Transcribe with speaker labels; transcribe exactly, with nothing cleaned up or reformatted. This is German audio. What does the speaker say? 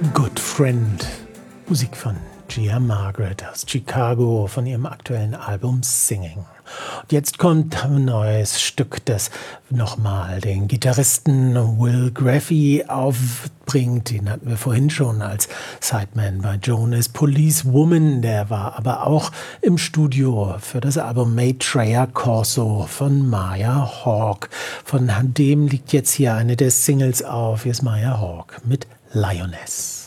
Speaker 1: Good Friend. Musik von Gia Margaret aus Chicago von ihrem aktuellen Album Singing. Und jetzt kommt ein neues Stück, das nochmal den Gitarristen Will Graffy aufbringt. Den hatten wir vorhin schon als Sideman bei Jonas Policewoman. Der war aber auch im Studio für das Album Maitreya Corso von Maya Hawke. Von dem liegt jetzt hier eine der Singles auf. Hier ist Maya Hawke mit Lioness.